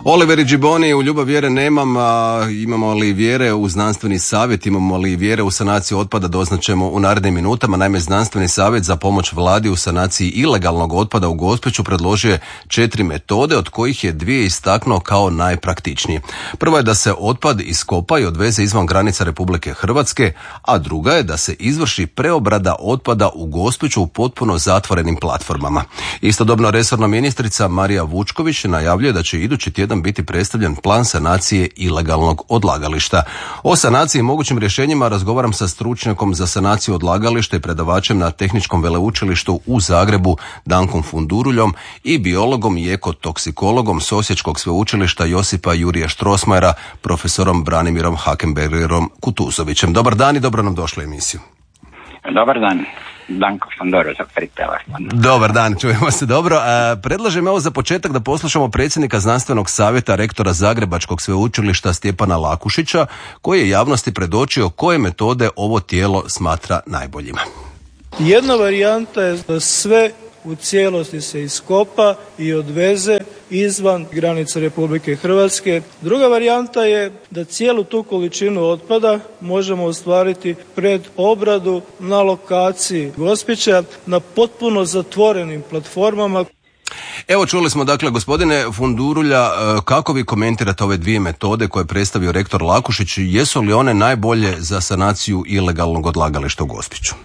Oliver i Džiboni, u ljubav vjere nemam, imamo li vjere u znanstveni savjet, imamo li vjere u sanaciju otpada, doznaćemo u narednim minutama. Naime, znanstveni savjet za pomoć vladi u sanaciji ilegalnog otpada u Gospiću predložio je 4 metode, od kojih je 2 istaknuo kao najpraktičnije. Prva je da se otpad iskopa i odveze izvan granica Republike Hrvatske, a druga je da se izvrši preobrada otpada u Gospiću u potpuno zatvorenim platformama. Istodobno resorna ministrica Marija Vučković najavljuje da će idući tjedan biti predstavljen plan sanacije ilegalnog odlagališta. O sanaciji i mogućim rješenjima razgovaram sa stručnjakom za sanaciju odlagališta i predavačem na Tehničkom veleučilištu u Zagrebu Dankom Funduruljom i biologom i ekotoksikologom s Osječkog sveučilišta Josipa Jurija Strossmayera, profesorom Branimirom Hakenbergerom Kutuzovićem. Dobar dan i dobro nam došli u emisiju. Dobar dan. Danko Funduruljom pri telefonu. Dobar dan, čujemo se dobro. Predlažem evo za početak da poslušamo predsjednika znanstvenog savjeta rektora Zagrebačkog sveučilišta Stjepana Lakušića, koji je javnosti predočio koje metode ovo tijelo smatra najboljima. Jedna varijanta je da sve u cijelosti se iskopa i odveze izvan granica Republike Hrvatske. Druga varijanta je da cijelu tu količinu otpada možemo ostvariti pred obradu na lokaciji Gospića na potpuno zatvorenim platformama. Evo čuli smo dakle gospodine Fundurulja, kako vi komentirate ove 2 metode koje je predstavio rektor Lakušić, jesu li one najbolje za sanaciju ilegalnog odlagališta u Gospiću?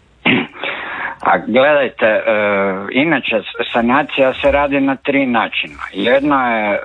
A gledajte, inače sanacija se radi na 3 načina. Jedno je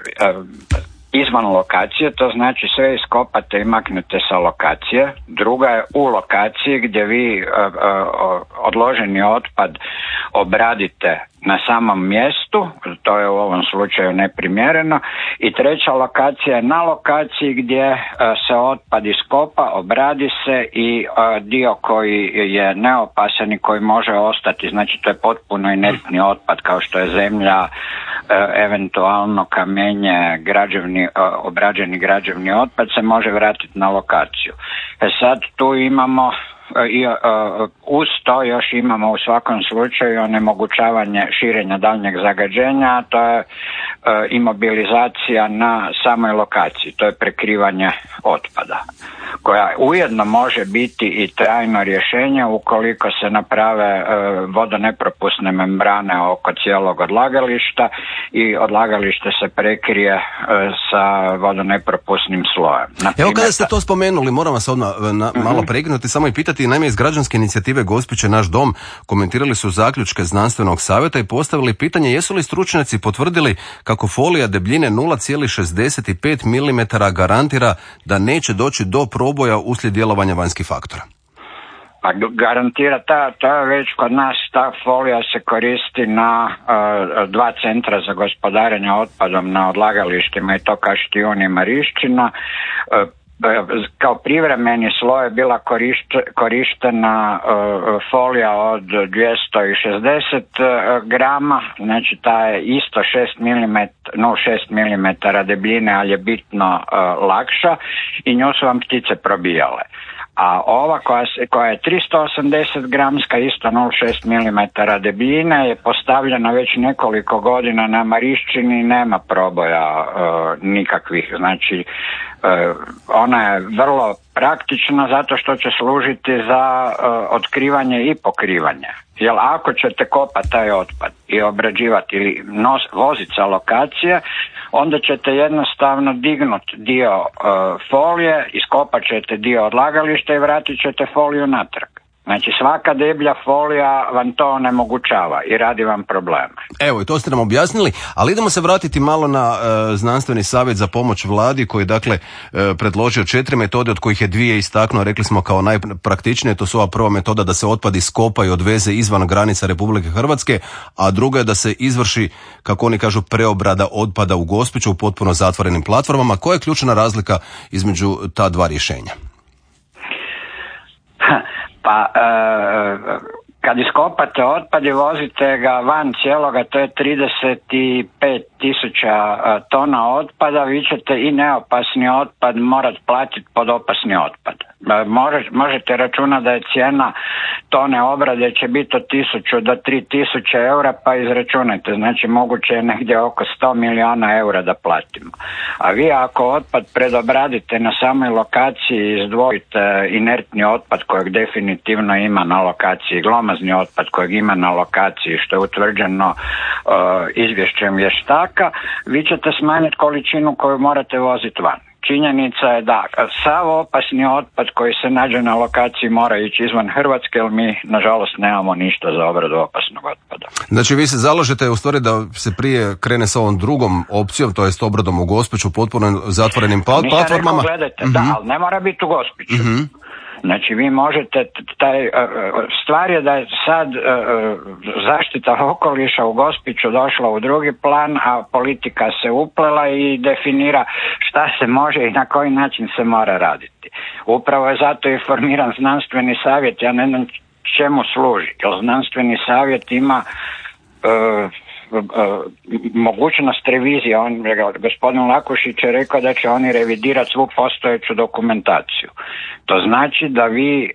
izvan lokacije, to znači sve iskopate i maknete sa lokacije. Druga je u lokaciji gdje vi odloženi otpad obradite na samom mjestu, to je u ovom slučaju neprimjereno. I treća lokacija je na lokaciji gdje se otpad iskopa, obradi se i dio koji je neopasan i koji može ostati, znači to je potpuno inertni otpad kao što je zemlja, eventualno kamenje, obrađeni građevni otpad se može vratiti na lokaciju. Sad tu imamo i uz to još imamo u svakom slučaju onemogućavanje širenja daljnjeg zagađenja, a to je imobilizacija na samoj lokaciji, to je prekrivanje otpada, koja ujedno može biti i trajno rješenje ukoliko se naprave vodonepropusne membrane oko cijelog odlagališta i odlagalište se prekrije sa vodonepropusnim slojem. Evo kada ste to spomenuli, moram vas odmah malo prekinuti, samo i pitati, naime iz građanske inicijative Gospić je naš dom komentirali su zaključke znanstvenog savjeta i postavili pitanje jesu li stručnjaci potvrdili kako folija debljine 0,65 mm garantira da neće doći do proboja uslijed djelovanja vanjskih faktora. Pa garantira, ta već kod nas ta folija se koristi na 2 centra za gospodarenje otpadom na odlagalištima i to Kaštijun i Marišćina. Kao privremeni sloj je bila korištena folija od 260 grama, znači ta je isto 6 mm debljine, ali je bitno lakša i nju su vam ptice probijale. A ova koja je 380 gramska, isto 0,6 mm debljine, je postavljena već nekoliko godina na Marišćini i nema proboja nikakvih. Znači, ona je vrlo praktična zato što će služiti za otkrivanje i pokrivanje. Jer ako ćete kopati taj otpad i obrađivati ili voziti sa lokacije, onda ćete jednostavno dignuti dio folije, iskopat ćete dio odlagališta i vratit ćete foliju natrag. Znači svaka deblja folija vam to onemogućava i radi vam probleme. Evo i to ste nam objasnili, ali idemo se vratiti malo na znanstveni savjet za pomoć vladi koji dakle predložio 4 metode od kojih je 2 istaknuo, rekli smo kao najpraktičnije, to su ova prva metoda da se otpad iskopa i odveze izvan granica Republike Hrvatske, a druga je da se izvrši, kako oni kažu, preobrada otpada u Gospiću u potpuno zatvorenim platformama. Koja je ključna razlika između ta 2 rješenja? Pa kad iskopate otpad i vozite ga van cijeloga, to je 35.000 tona otpada, vi ćete i neopasni otpad morat platiti pod opasni otpad. Možete računati da je cijena tone obrade će biti od 1000 do 3000 eura, pa izračunajte, znači moguće je negdje oko 100 milijuna eura da platimo. A vi ako otpad predobradite na samoj lokaciji, izdvojite inertni otpad kojeg definitivno ima na lokaciji, glomazni otpad kojeg ima na lokaciji, što je utvrđeno izvješćem vještaka, vi ćete smanjiti količinu koju morate voziti van. Činjenica je da sav opasni otpad koji se nađe na lokaciji mora ići izvan Hrvatske, jer mi nažalost nemamo ništa za obradu opasnog otpada. Znači vi se zalažete u stvari da se prije krene sa ovom drugom opcijom, to jest obradom u Gospiću, potpuno zatvorenim platformama? Nisam rekao, gledajte, da, ali ne mora biti u Gospiću. Znači vi možete, stvar je da je sad zaštita okoliša u Gospiću došla u drugi plan, a politika se uplela i definira šta se može i na koji način se mora raditi. Upravo je zato i formiran znanstveni savjet, ja ne znam čemu služi, jer znanstveni savjet ima mogućnost revizije. Gospodin Lakušić je rekao da će oni revidirati svu postojeću dokumentaciju. To znači da vi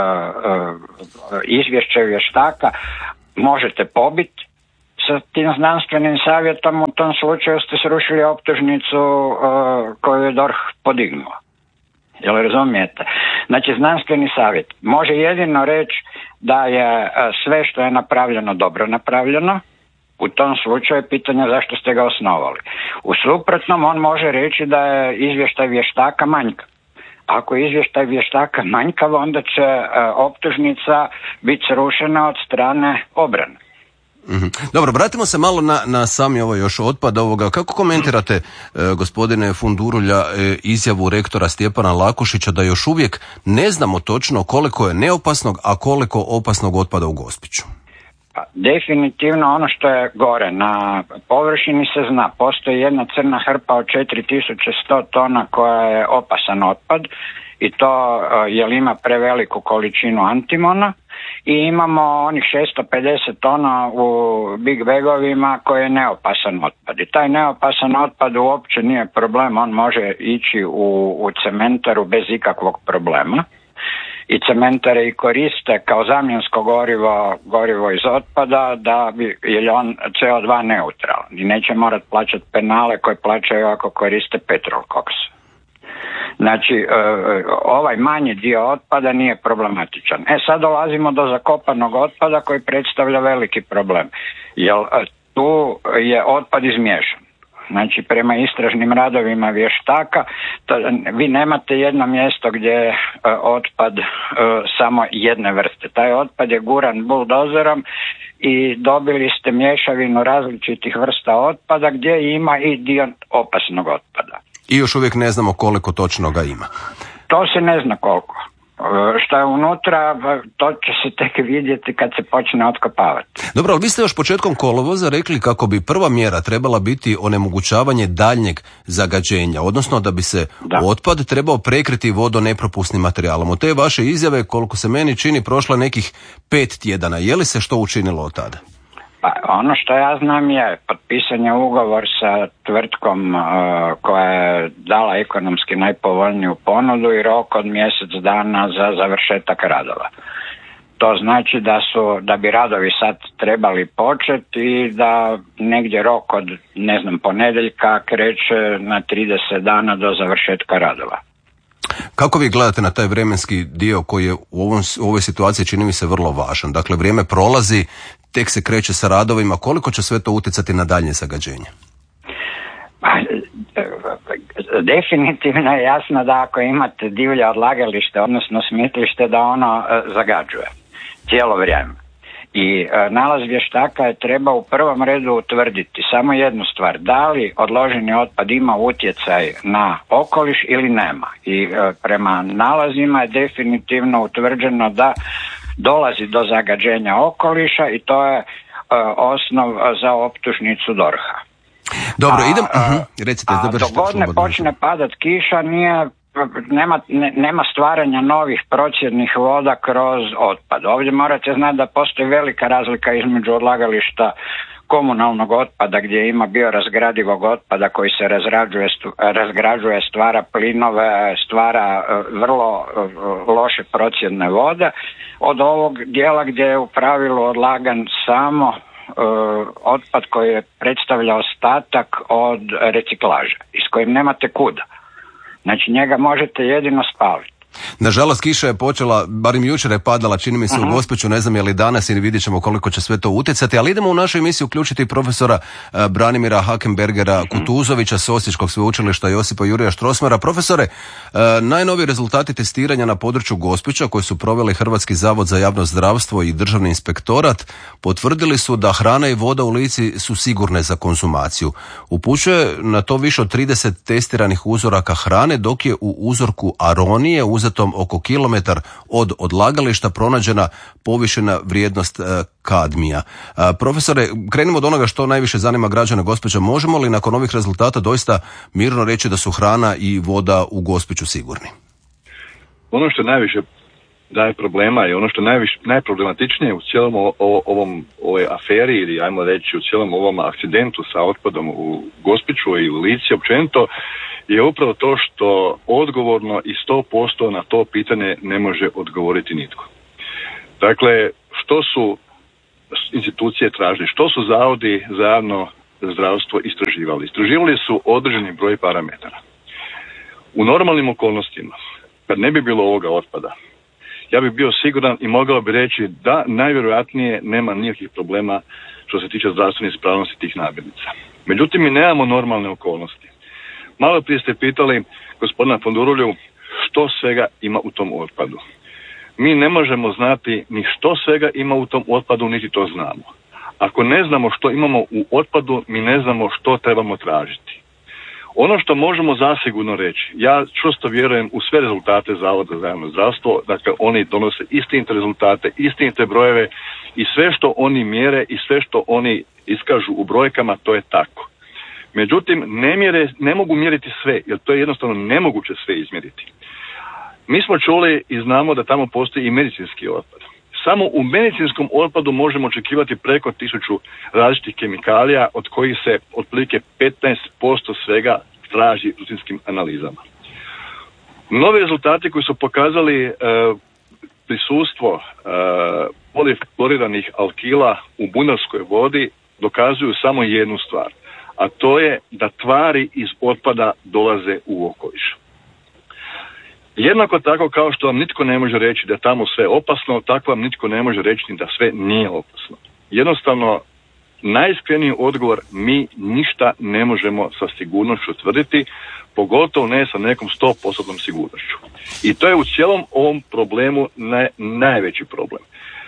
izvješće vještaka možete pobiti sa tim znanstvenim savjetom, u tom slučaju ste srušili optužnicu koju je DORH podignuo. Jel razumijete? Znači znanstveni savjet može jedino reći da je sve što je napravljeno dobro napravljeno. U tom slučaju je pitanje zašto ste ga osnovali. U suprotnom on može reći da je izvještaj vještaka manjkav. Ako je izvještaj vještaka manjkav, onda će optužnica biti srušena od strane obrane. Dobro, vratimo se malo na sami ovo još otpad ovoga. Kako komentirate, gospodine Fundurulja, izjavu rektora Stjepana Lakušića da još uvijek ne znamo točno koliko je neopasnog, a koliko opasnog otpada u Gospiću? Definitivno ono što je gore na površini se zna. Postoji jedna crna hrpa od 4100 tona koja je opasan otpad i to jer ima preveliku količinu antimona, i imamo onih 650 tona u big bagovima koji je neopasan otpad. I taj neopasan otpad uopće nije problem, on može ići u cementaru bez ikakvog problema. I cementare i koriste kao zamjensko gorivo iz otpada jer je on CO2 neutralan i neće morati plaćati penale koje plaćaju ako koriste petrol koks. Znači, ovaj manji dio otpada nije problematičan. Sad dolazimo do zakopanog otpada koji predstavlja veliki problem, jer tu je otpad izmiješan. Znači, prema istražnim radovima vještaka, vi nemate jedno mjesto gdje je otpad samo jedne vrste. Taj otpad je guran buldozerom i dobili ste mješavinu različitih vrsta otpada gdje ima i dio opasnog otpada. I još uvijek ne znamo koliko točno ga ima. To se ne zna koliko. Što je unutra, to će se tek vidjeti kad se počne otkopavati. Dobro, ali vi ste još početkom kolovoza rekli kako bi prva mjera trebala biti onemogućavanje daljnjeg zagađenja, odnosno da bi se otpad trebao prekriti vodonepropusnim materijalom. Od te vaše izjave, koliko se meni čini, prošlo nekih 5 tjedana. Je li se što učinilo od tada? Pa ono što ja znam je potpisan je ugovor sa tvrtkom koja je dala ekonomski najpovoljniju ponudu i rok od mjesec dana za završetak radova. To znači da bi radovi sad trebali početi i da negdje rok od ponedjeljka kreće na 30 dana do završetka radova. Kako vi gledate na taj vremenski dio koji je u ovoj situaciji čini mi se vrlo važan? Dakle, vrijeme prolazi, tek se kreće sa radovima, koliko će sve to utjecati na daljnje zagađenje? Definitivno je jasno da ako imate divlje odlagalište, odnosno smetlište, da ono zagađuje cijelo vrijeme. I nalaz vještaka je treba u prvom redu utvrditi samo jednu stvar, da li odloženi otpad ima utjecaj na okoliš ili nema. I prema nalazima je definitivno utvrđeno da dolazi do zagađenja okoliša i to je osnov za optužnicu DORH-a. Dobro, idem. Recite, dok god ne počne padat kiša, nema stvaranja novih procjednih voda kroz otpad. Ovdje morate znati da postoji velika razlika između odlagališta komunalnog otpada gdje ima biorazgradivog otpada koji se razgrađuje, stvara plinove, stvara vrlo loše procjedne vode, od ovog dijela gdje je u pravilu odlagan samo otpad koji je predstavlja ostatak od reciklaže i s kojim nemate kuda. Znači njega možete jedino spaliti. Nažalost, kiša je počela, barim jučer je padala, čini mi se u Gospiću, ne znam je li danas ili vidjet ćemo koliko će sve to utjecati, ali idemo u našu emisiju uključiti profesora Branimira Hakenbergera Kutuzovića s Osječkog sveučilišta Josipa Jurija Strossmayera. Profesore, najnoviji rezultati testiranja na području Gospića koji su proveli Hrvatski zavod za javno zdravstvo i Državni inspektorat potvrdili su da hrana i voda u Lici su sigurne za konzumaciju. Upućuje na to više od 30 testiranih uzoraka hrane, dok je u uzorku aronije uzetom oko kilometar od odlagališta pronađena povišena vrijednost kadmija. Profesore, krenimo od onoga što najviše zanima građane Gospića. Možemo li nakon ovih rezultata doista mirno reći da su hrana i voda u Gospiću sigurni? Ono što najviše daje problema i ono što najproblematičnije u cijelom ovoj aferi ili ajmo reći u cijelom ovom akcidentu sa otpadom u Gospiću i u Lici općenito je upravo to što odgovorno i 100% na to pitanje ne može odgovoriti nitko. Dakle, što su institucije tražili, što su zavodi za javno zdravstvo istraživali? Istraživali su određeni broj parametara. U normalnim okolnostima, kad ne bi bilo ovoga otpada, ja bih bio siguran i mogao bi reći da najvjerojatnije nema nikakvih problema što se tiče zdravstvene ispravnosti tih namirnica. Međutim, mi nemamo normalne okolnosti. Malo prije ste pitali gospodina Fondurulju što svega ima u tom otpadu. Mi ne možemo znati ni što svega ima u tom otpadu, niti to znamo. Ako ne znamo što imamo u otpadu, mi ne znamo što trebamo tražiti. Ono što možemo zasigurno reći, ja čvrsto vjerujem u sve rezultate Zavoda za javno zdravstvo, dakle oni donose istinite rezultate, istinite brojeve i sve što oni mjere i sve što oni iskažu u brojkama, to je tako. Međutim, ne mogu mjeriti sve, jer to je jednostavno nemoguće sve izmjeriti. Mi smo čuli i znamo da tamo postoji i medicinski otpad. Samo u medicinskom otpadu možemo očekivati preko 1000 različitih kemikalija, od kojih se otprilike 15% svega traži rutinskim analizama. Novi rezultati koji su pokazali prisustvo polifluoriranih alkila u bunarskoj vodi dokazuju samo jednu stvar, a to je da tvari iz otpada dolaze u okoliš. Jednako tako kao što vam nitko ne može reći da je tamo sve opasno, tako vam nitko ne može reći ni da sve nije opasno. Jednostavno, najiskreniji odgovor, mi ništa ne možemo sa sigurnošću tvrditi, pogotovo ne sa nekom 100% sigurnošću. I to je u cijelom ovom problemu najveći problem.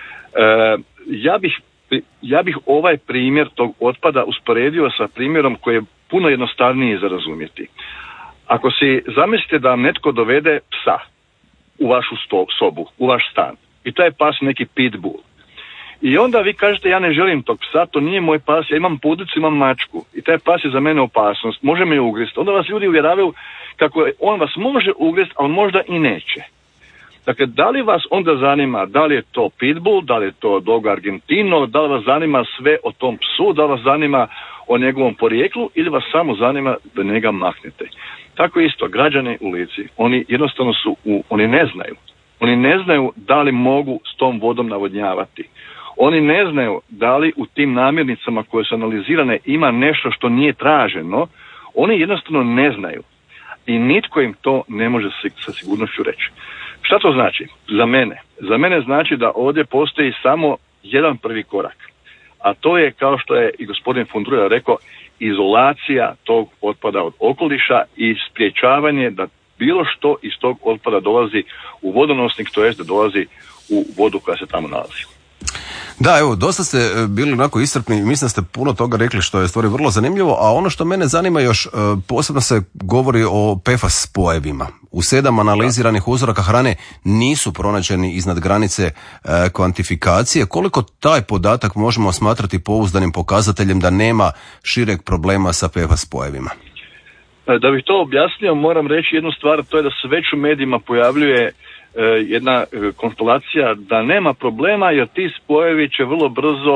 Ja bih ovaj primjer tog otpada usporedio sa primjerom koji je puno jednostavniji za razumjeti. Ako si zamislite da vam netko dovede psa u vašu sobu, u vaš stan, i taj pas neki pitbull, i onda vi kažete ja ne želim tog psa, to nije moj pas, ja imam pudicu, imam mačku i taj pas je za mene opasnost, može me ugrist. Onda vas ljudi uvjeravaju kako on vas može ugrist, ali možda i neće. Dakle, da li vas onda zanima da li je to pitbull, da li je to dog Argentino, da li vas zanima sve o tom psu, da li vas zanima o njegovom porijeklu ili vas samo zanima da njega maknete. Tako isto, građani u Lici, oni jednostavno oni ne znaju da li mogu s tom vodom navodnjavati. Oni ne znaju da li u tim namirnicama koje su analizirane ima nešto što nije traženo. Oni jednostavno ne znaju i nitko im to ne može sa sigurnošću reći. Šta to znači? Za mene znači da ovdje postoji samo jedan prvi korak, a to je, kao što je i gospodin Fondurulja rekao, izolacija tog otpada od okoliša i sprječavanje da bilo što iz tog otpada dolazi u vodonosnik, to jest da dolazi u vodu koja se tamo nalazi. Da, evo, dosta ste bili onako iscrpni, mislim da ste puno toga rekli što je stvari vrlo zanimljivo, a ono što mene zanima još, posebno se govori o PFAS spojevima. U 7 analiziranih uzoraka hrane nisu pronađeni iznad granice kvantifikacije. Koliko taj podatak možemo smatrati pouzdanim pokazateljem da nema šireg problema sa PFAS spojevima? Da bih to objasnio, moram reći jednu stvar, to je da se već u medijima pojavljuje jedna konstelacija da nema problema jer ti spojevi će vrlo brzo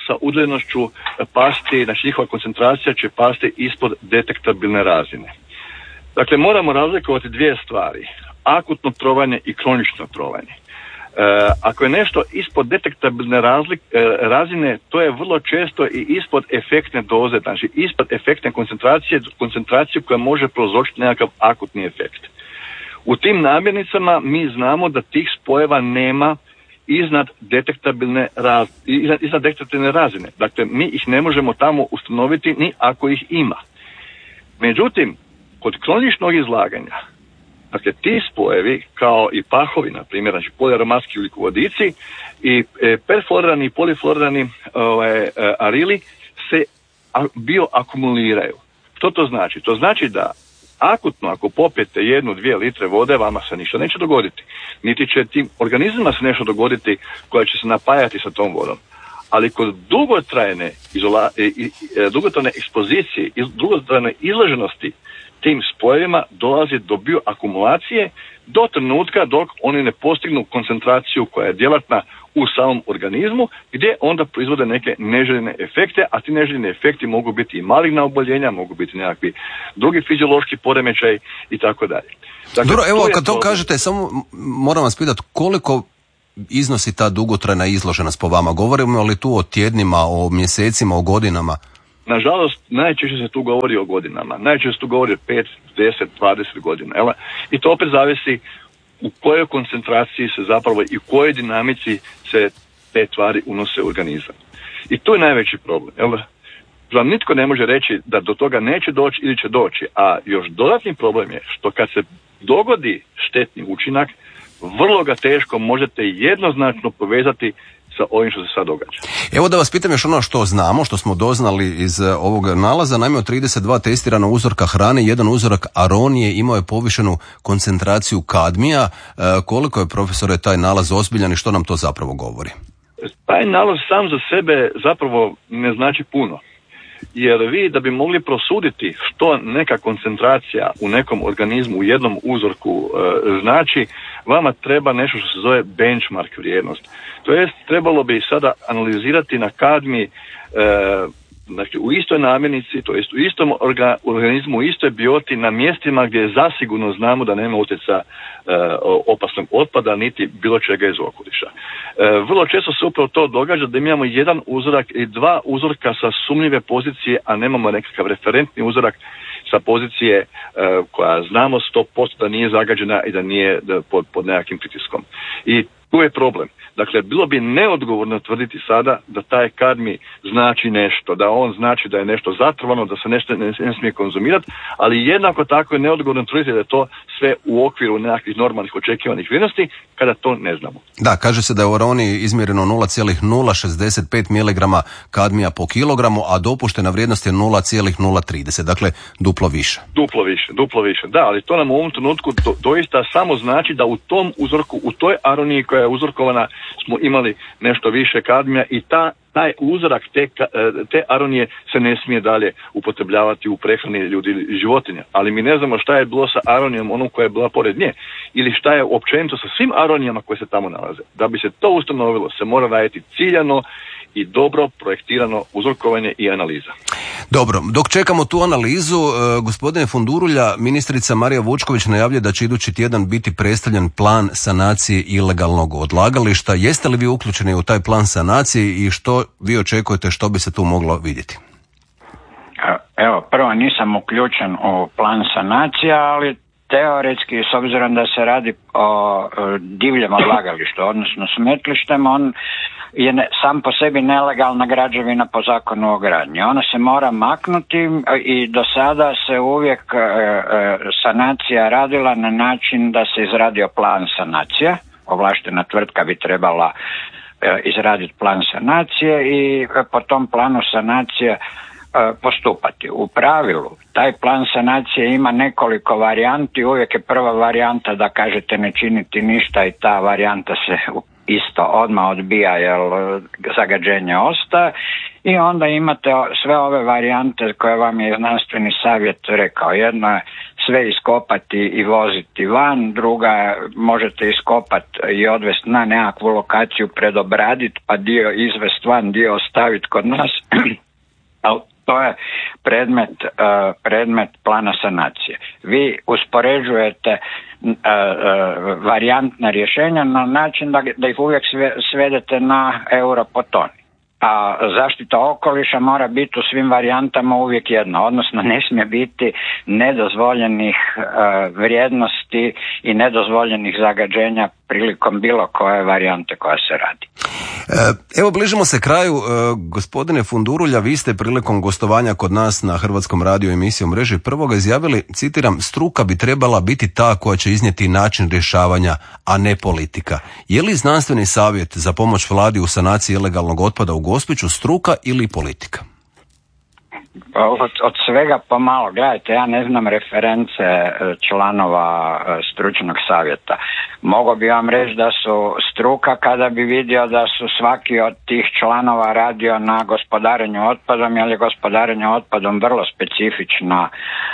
sa udaljenošću pasti, znači njihova koncentracija će pasti ispod detektabilne razine. Dakle, moramo razlikovati dvije stvari. Akutno trovanje i kronično trovanje. Ako je nešto ispod detektabilne razine, to je vrlo često i ispod efektne doze, znači ispod efektne koncentracije koja može prouzročiti nekakav akutni efekt. U tim namirnicama mi znamo da tih spojeva nema iznad detektabilne razine. Dakle, mi ih ne možemo tamo ustanoviti ni ako ih ima. Međutim, kod kroničnog izlaganja, dakle, ti spojevi, kao i pahovi, na primjer, znači poliaromatski ugljikovodici i perfluorirani i polifluorirani arili se bioakumuliraju. Što to znači? To znači da akutno, ako popijete 1-2 litre vode, vama se ništa neće dogoditi. Niti će tim organizmima se nešto dogoditi koja će se napajati sa tom vodom. Ali kod dugotrajne ekspozicije i dugotrajne izloženosti tim spojevima dolazi do bioakumulacije do trenutka dok oni ne postignu koncentraciju koja je djelatna u samom organizmu, gdje onda proizvode neke neželjene efekte, a ti neželjeni efekti mogu biti i maligna oboljenja, mogu biti nekakvi drugi fiziološki poremećaj i tako dalje. Dakle, dobro, evo kad to kažete, samo moram vas pitati koliko iznosi ta dugotrajna izloženost po vama? Govorimo li tu o tjednima, o mjesecima, o godinama? Nažalost, najčešće se tu govori o godinama. Najčešće se tu govori o 5, 10, 20 godina. Jel? I to opet zavisi u kojoj koncentraciji se zapravo i u kojoj dinamici se te tvari unose u organizam. I to je najveći problem. Jel? Vam nitko ne može reći da do toga neće doći ili će doći. A još dodatni problem je što kad se dogodi štetni učinak, vrlo ga teško možete jednoznačno povezati sa ovim što se sad događa. Evo da vas pitam još ono što znamo, što smo doznali iz ovog nalaza. Naime, od 32 testirana uzorka hrane, jedan uzorak aronije imao je povišenu koncentraciju kadmija. Koliko je, profesore, taj nalaz ozbiljan i što nam to zapravo govori? Taj nalaz sam za sebe zapravo ne znači puno. Jer vi da bi mogli prosuditi što neka koncentracija u nekom organizmu u jednom uzorku znači, vama treba nešto što se zove benchmark vrijednost. To jest, trebalo bi sada analizirati na kadmi znači u istoj namirnici, to jest u istom organizmu, u istoj bioti, na mjestima gdje zasigurno znamo da nema utjecaja opasnog otpada niti bilo čega iz okoliša. Vrlo često se upravo to događa da imamo jedan uzorak i dva uzorka sa sumnjive pozicije, a nemamo nekakav referentni uzorak sa pozicije koja znamo 100% da nije zagađena i da nije pod nekakvim pritiskom. I tu je problem. Dakle, bilo bi neodgovorno tvrditi sada da taj kadmij znači nešto, da on znači da je nešto zatrovano, da se nešto ne smije konzumirati, ali jednako tako je neodgovorno tvrditi da je to sve u okviru nekakvih normalnih očekivanih vrijednosti, kada to ne znamo. Da, kaže se da je u aroniji izmjereno 0,065 mg kadmija po kilogramu, a dopuštena vrijednost je 0,030, dakle duplo više. Duplo više, da, ali to nam u ovom trenutku doista samo znači da u tom uzorku, u toj aroniji koja je uzorkovana, smo imali nešto više kadmija i taj uzorak te aronije se ne smije dalje upotrebljavati u prehrani ljudi ili životinja. Ali mi ne znamo šta je bilo sa aronijom onom koja je bila pored nje ili šta je općenito sa svim aronijama koje se tamo nalaze. Da bi se to ustanovilo, se mora raditi ciljano i dobro projektirano uzorkovanje i analiza. Dobro, dok čekamo tu analizu, gospodine Fundurulja, ministrica Marija Vučković najavljuje da će idući tjedan biti predstavljen plan sanacije ilegalnog odlagališta. Jeste li vi uključeni u taj plan sanacije i što vi očekujete što bi se tu moglo vidjeti? Evo, prvo nisam uključen u plan sanacija, ali teoretski, s obzirom da se radi o divljem odlagalištu, odnosno smetlištem, on je sam po sebi nelegalna građevina po zakonu o gradnji. Ona se mora maknuti i do sada se uvijek sanacija radila na način da se izradio plan sanacije. Ovlaštena tvrtka bi trebala izraditi plan sanacije i po tom planu sanacije postupati. U pravilu, taj plan sanacije ima nekoliko varijanti. Uvijek je prva varijanta da kažete ne činiti ništa i ta varijanta se isto odmah odbija jer zagađenje ostaje. I onda imate sve ove varijante koje vam je znanstveni savjet rekao. Jedno je sve iskopati i voziti van, druga možete iskopati i odvesti na nekakvu lokaciju, predobraditi, pa dio izvesti van, dio ostaviti kod nas. Ali to je predmet plana sanacije. Vi uspoređujete varijantna rješenja na način da ih uvijek svedete na euro po toni. A zaštita okoliša mora biti u svim varijantama uvijek jedna, odnosno ne smije biti nedozvoljenih vrijednosti i nedozvoljenih zagađenja prilikom bilo koje varijante koja se radi. Evo, bližimo se kraju. Gospodine Fundurulja, vi ste prilikom gostovanja kod nas na Hrvatskom radiju emisiju Mreže Prvoga izjavili, citiram, struka bi trebala biti ta koja će iznijeti način rješavanja, a ne politika. Je li znanstveni savjet za pomoć vladi u sanaciji ilegalnog otpada u Gospiću struka ili politika? Od svega pomalo. Gledajte, ja ne znam reference članova stručnog savjeta. Mogao bi vam reći da su struka kada bi vidio da su svaki od tih članova radio na gospodarenju otpadom, jer je gospodarenje otpadom vrlo specifična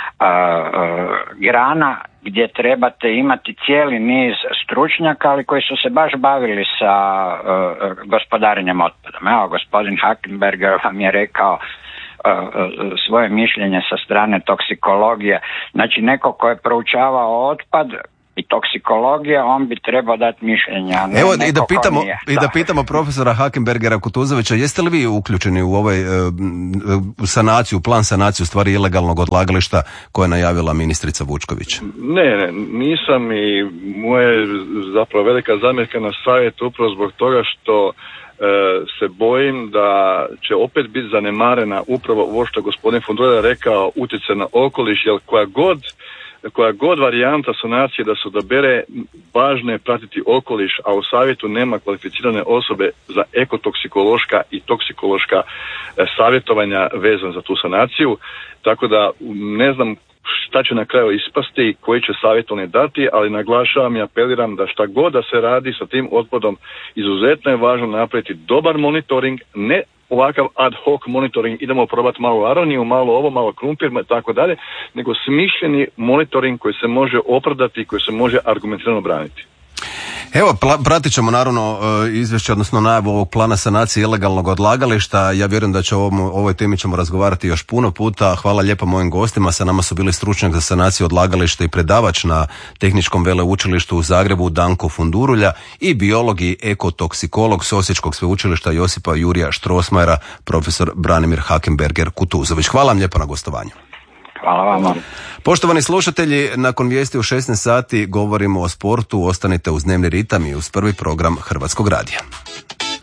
grana gdje trebate imati cijeli niz stručnjaka, ali koji su se baš bavili sa gospodarenjem otpadom. Evo, gospodin Hackenberger vam je rekao svoje mišljenje sa strane toksikologije. Znači, neko ko je proučavao otpad i toksikologija, on bi trebao dati mišljenja. Evo, da pitamo profesora Hackenbergera Kutuzovića, jeste li vi uključeni u ovaj sanaciju, plan sanaciju u stvari ilegalnog odlagališta koje je najavila ministrica Vučković? Ne, nisam, i moja je zapravo velika zamjerka na savjet upravo zbog toga što se bojim da će opet biti zanemarena upravo ovo što gospodin Fundurulja rekao, utjecaj na okoliš, jer koja god varijanta sanacije da se odabere, važno je pratiti okoliš, a u savjetu nema kvalificirane osobe za ekotoksikološka i toksikološka savjetovanja vezan za tu sanaciju, tako da ne znam šta će na kraju ispasti, koji će savjet oni dati, ali naglašavam i apeliram da šta god da se radi sa tim otpadom, izuzetno je važno napraviti dobar monitoring, ne ovakav ad hoc monitoring, idemo probati malo aroniju, malo ovo, malo krumpir, tako dalje, nego smišljeni monitoring koji se može opravdati i koji se može argumentirano braniti. Evo, pratit ćemo naravno izvješće, odnosno najavu ovog plana sanacije ilegalnog odlagališta. Ja vjerujem da će o ovoj temi ćemo razgovarati još puno puta. Hvala lijepo mojim gostima. Sa nama su bili stručnjak za sanaciju odlagališta i predavač na Tehničkom veleučilištu u Zagrebu Danko Fundurulja i biolog i ekotoksikolog s Osječkog sveučilišta Josipa Jurija Strossmayera profesor Branimir Hackenberger Kutuzović. Hvala vam lijepo na gostovanju. Hvala vam. Poštovani slušatelji, nakon vijesti u 16 sati govorimo o sportu. Ostanite uz dnevni ritam i uz prvi program Hrvatskog radija.